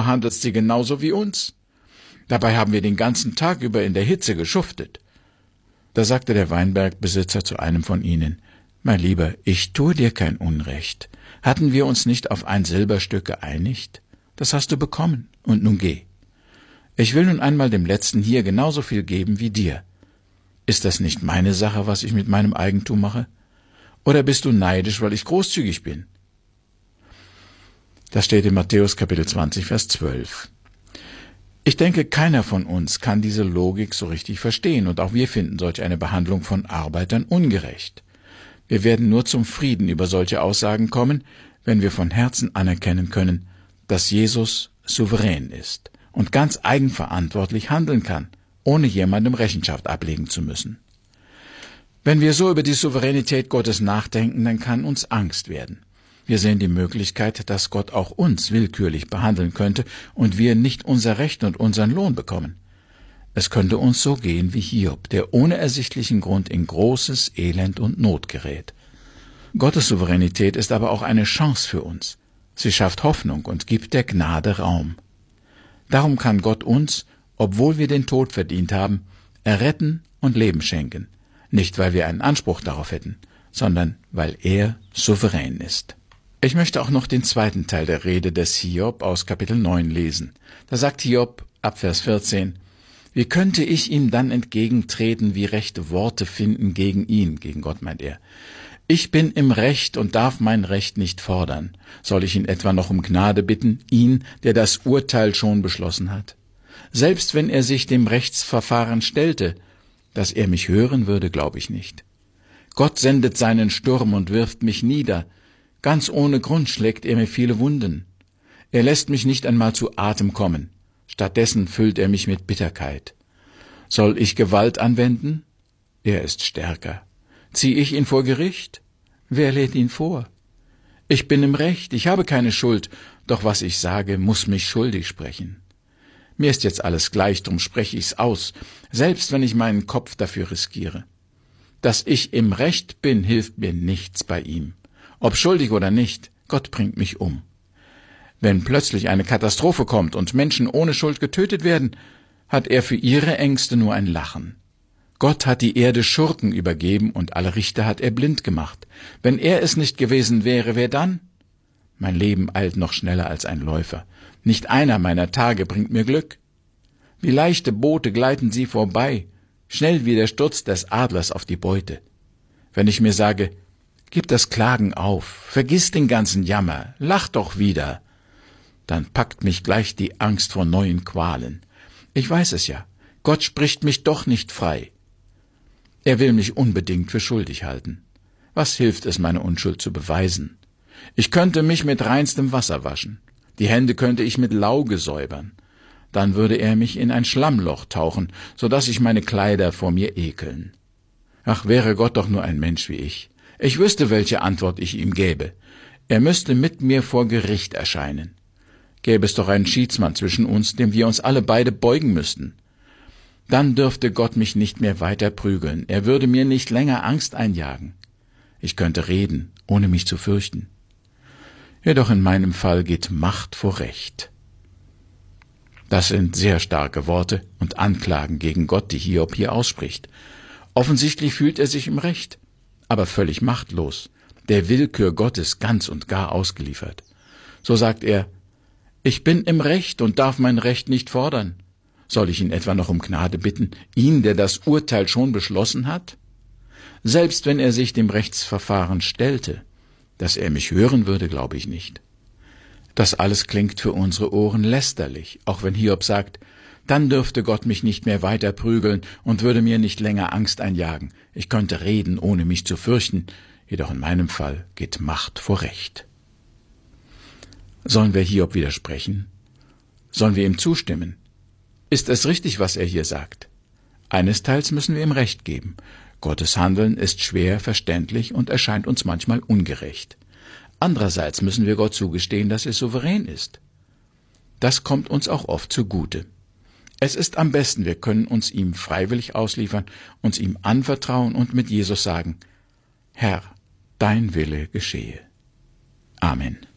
du handelst sie genauso wie uns. Dabei haben wir den ganzen Tag über in der Hitze geschuftet. Da sagte der Weinbergbesitzer zu einem von ihnen: Mein Lieber, ich tue dir kein Unrecht. Hatten wir uns nicht auf 1 Silberstück geeinigt? Das hast du bekommen, und nun geh. Ich will nun einmal dem Letzten hier genauso viel geben wie dir. Ist das nicht meine Sache, was ich mit meinem Eigentum mache? Oder bist du neidisch, weil ich großzügig bin? Das steht in Matthäus Kapitel 20, Vers 12. Ich denke, keiner von uns kann diese Logik so richtig verstehen, und auch wir finden solch eine Behandlung von Arbeitern ungerecht. Wir werden nur zum Frieden über solche Aussagen kommen, wenn wir von Herzen anerkennen können, dass Jesus souverän ist und ganz eigenverantwortlich handeln kann, ohne jemandem Rechenschaft ablegen zu müssen. Wenn wir so über die Souveränität Gottes nachdenken, dann kann uns Angst werden. Wir sehen die Möglichkeit, dass Gott auch uns willkürlich behandeln könnte und wir nicht unser Recht und unseren Lohn bekommen. Es könnte uns so gehen wie Hiob, der ohne ersichtlichen Grund in großes Elend und Not gerät. Gottes Souveränität ist aber auch eine Chance für uns. Sie schafft Hoffnung und gibt der Gnade Raum. Darum kann Gott uns, obwohl wir den Tod verdient haben, erretten und Leben schenken. Nicht, weil wir einen Anspruch darauf hätten, sondern weil er souverän ist. Ich möchte auch noch den zweiten Teil der Rede des Hiob aus Kapitel 9 lesen. Da sagt Hiob ab Vers 14: Wie könnte ich ihm dann entgegentreten, wie rechte Worte finden gegen ihn, gegen Gott meint er. Ich bin im Recht und darf mein Recht nicht fordern. Soll ich ihn etwa noch um Gnade bitten, ihn, der das Urteil schon beschlossen hat? Selbst wenn er sich dem Rechtsverfahren stellte, dass er mich hören würde, glaube ich nicht. Gott sendet seinen Sturm und wirft mich nieder. Ganz ohne Grund schlägt er mir viele Wunden. Er lässt mich nicht einmal zu Atem kommen. Stattdessen füllt er mich mit Bitterkeit. Soll ich Gewalt anwenden? Er ist stärker. Ziehe ich ihn vor Gericht? Wer lädt ihn vor? Ich bin im Recht, ich habe keine Schuld, doch was ich sage, muss mich schuldig sprechen. Mir ist jetzt alles gleich, drum spreche ich's aus, selbst wenn ich meinen Kopf dafür riskiere. Dass ich im Recht bin, hilft mir nichts bei ihm. Ob schuldig oder nicht, Gott bringt mich um. Wenn plötzlich eine Katastrophe kommt und Menschen ohne Schuld getötet werden, hat er für ihre Ängste nur ein Lachen. Gott hat die Erde Schurken übergeben und alle Richter hat er blind gemacht. Wenn er es nicht gewesen wäre, wer dann? Mein Leben eilt noch schneller als ein Läufer. Nicht einer meiner Tage bringt mir Glück. Wie leichte Boote gleiten sie vorbei, schnell wie der Sturz des Adlers auf die Beute. Wenn ich mir sage, gib das Klagen auf, vergiss den ganzen Jammer, lach doch wieder, dann packt mich gleich die Angst vor neuen Qualen. Ich weiß es ja, Gott spricht mich doch nicht frei. Er will mich unbedingt für schuldig halten. Was hilft es, meine Unschuld zu beweisen? Ich könnte mich mit reinstem Wasser waschen. Die Hände könnte ich mit Lauge säubern. Dann würde er mich in ein Schlammloch tauchen, so dass sich meine Kleider vor mir ekeln. Ach, wäre Gott doch nur ein Mensch wie ich. Ich wüsste, welche Antwort ich ihm gäbe. Er müsste mit mir vor Gericht erscheinen. Gäbe es doch einen Schiedsmann zwischen uns, dem wir uns alle beide beugen müssten. Dann dürfte Gott mich nicht mehr weiter prügeln. Er würde mir nicht länger Angst einjagen. Ich könnte reden, ohne mich zu fürchten. Jedoch in meinem Fall geht Macht vor Recht. Das sind sehr starke Worte und Anklagen gegen Gott, die Hiob hier ausspricht. Offensichtlich fühlt er sich im Recht, aber völlig machtlos, der Willkür Gottes ganz und gar ausgeliefert. So sagt er: Ich bin im Recht und darf mein Recht nicht fordern. Soll ich ihn etwa noch um Gnade bitten, ihn, der das Urteil schon beschlossen hat? Selbst wenn er sich dem Rechtsverfahren stellte, dass er mich hören würde, glaube ich nicht. Das alles klingt für unsere Ohren lästerlich, auch wenn Hiob sagt, dann dürfte Gott mich nicht mehr weiter prügeln und würde mir nicht länger Angst einjagen. Ich könnte reden, ohne mich zu fürchten, jedoch in meinem Fall geht Macht vor Recht. Sollen wir Hiob widersprechen? Sollen wir ihm zustimmen? Ist es richtig, was er hier sagt? Einesteils müssen wir ihm Recht geben. Gottes Handeln ist schwer verständlich und erscheint uns manchmal ungerecht. Andererseits müssen wir Gott zugestehen, dass er souverän ist. Das kommt uns auch oft zugute. Es ist am besten, wir können uns ihm freiwillig ausliefern, uns ihm anvertrauen und mit Jesus sagen: Herr, dein Wille geschehe. Amen.